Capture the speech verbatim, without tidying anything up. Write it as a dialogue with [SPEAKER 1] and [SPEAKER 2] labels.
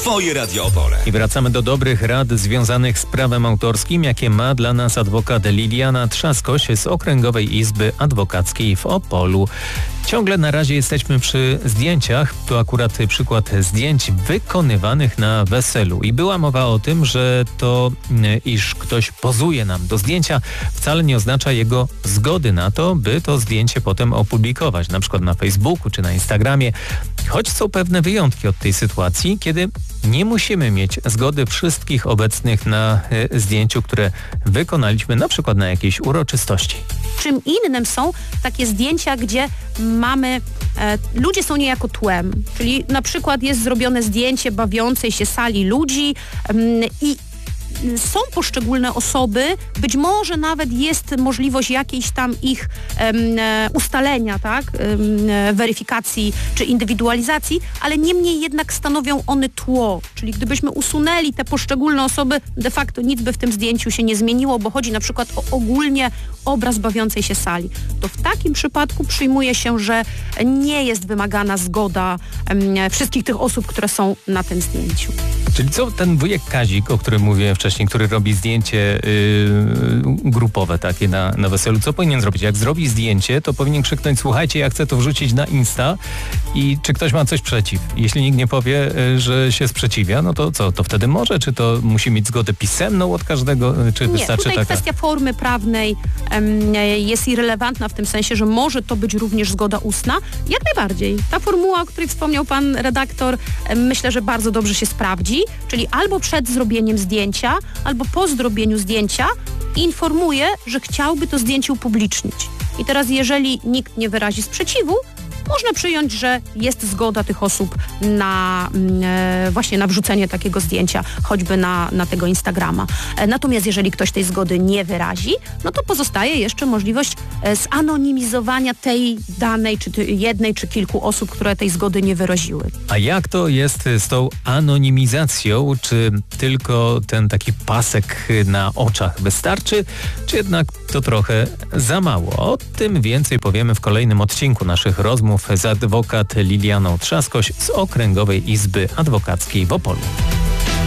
[SPEAKER 1] Twoje Radio Opole.
[SPEAKER 2] I wracamy do dobrych rad związanych z prawem autorskim, jakie ma dla nas adwokat Liliana Trzaskoś z Okręgowej Izby Adwokackiej w Opolu. Ciągle na razie jesteśmy przy zdjęciach. Tu akurat przykład zdjęć wykonywanych na weselu. I była mowa o tym, że to, iż ktoś pozuje nam do zdjęcia, wcale nie oznacza jego zgody na to, by to zdjęcie potem opublikować, na przykład na Facebooku czy na Instagramie. Choć są pewne wyjątki od tej sytuacji, kiedy nie musimy mieć zgody wszystkich obecnych na y, zdjęciu, które wykonaliśmy na przykład na jakiejś uroczystości.
[SPEAKER 3] Czym innym są takie zdjęcia, gdzie mamy, e, ludzie są niejako tłem, czyli na przykład jest zrobione zdjęcie bawiącej się sali ludzi ym, i są poszczególne osoby, być może nawet jest możliwość jakiejś tam ich um, ustalenia, tak, um, weryfikacji czy indywidualizacji, ale niemniej jednak stanowią one tło, czyli gdybyśmy usunęli te poszczególne osoby, de facto nic by w tym zdjęciu się nie zmieniło, bo chodzi na przykład o ogólnie obraz bawiącej się sali. To w takim przypadku przyjmuje się, że nie jest wymagana zgoda um, wszystkich tych osób, które są na tym zdjęciu.
[SPEAKER 2] Czyli co ten wujek Kazik, o którym mówiłem wcześniej, który robi zdjęcie yy, grupowe takie na, na weselu, co powinien zrobić? Jak zrobi zdjęcie, to powinien krzyknąć: słuchajcie, ja chcę to wrzucić na Insta i czy ktoś ma coś przeciw? Jeśli nikt nie powie, yy, że się sprzeciwia, no to co? To wtedy może? Czy to musi mieć zgodę pisemną od każdego? Czy
[SPEAKER 3] nie,
[SPEAKER 2] wystarczy
[SPEAKER 3] tutaj
[SPEAKER 2] taka...
[SPEAKER 3] kwestia formy prawnej um, jest irrelevantna w tym sensie, że może to być również zgoda ustna. Jak najbardziej. Ta formuła, o której wspomniał pan redaktor, um, myślę, że bardzo dobrze się sprawdzi, czyli albo przed zrobieniem zdjęcia, albo po zrobieniu zdjęcia informuje, że chciałby to zdjęcie upublicznić. I teraz jeżeli nikt nie wyrazi sprzeciwu, można przyjąć, że jest zgoda tych osób na e, właśnie na wrzucenie takiego zdjęcia, choćby na, na tego Instagrama. E, natomiast jeżeli ktoś tej zgody nie wyrazi, no to pozostaje jeszcze możliwość e, zanonimizowania tej danej, czy ty, jednej, czy kilku osób, które tej zgody nie wyraziły.
[SPEAKER 2] A jak to jest z tą anonimizacją? Czy tylko ten taki pasek na oczach wystarczy, czy jednak to trochę za mało? O tym więcej powiemy w kolejnym odcinku naszych rozmów z adwokat Lilianą Trzaskoś z Okręgowej Izby Adwokackiej w Opolu.